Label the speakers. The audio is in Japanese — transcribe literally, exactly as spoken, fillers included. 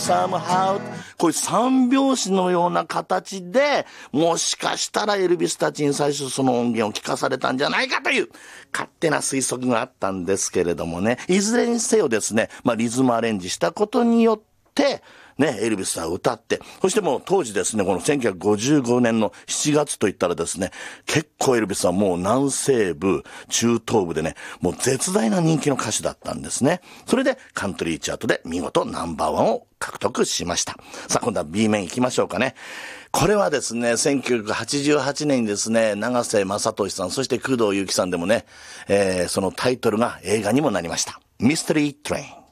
Speaker 1: somehow こういう三拍子のような形でもしかしたらエルビスたちに最初その音源を聞かされたんじゃないかという勝手な推測があったんですけれどもね、いずれにせよですね、まあ、リズムアレンジしたことによってね、エルビスは歌って、そしてもう当時ですね、このせんきゅうひゃくごじゅうごねんのしちがつといったらですね、結構エルビスはもう南西部、中東部でね、もう絶大な人気の歌手だったんですね。それでカントリーチャートで見事ナンバーワンを獲得しました。さあ今度は B 面行きましょうかね。これはですね、せんきゅうひゃくはちじゅうはちねんにですね、長瀬正敏さん、そして工藤由紀さんでもね、えー、そのタイトルが映画にもなりました。ミステリートレイン。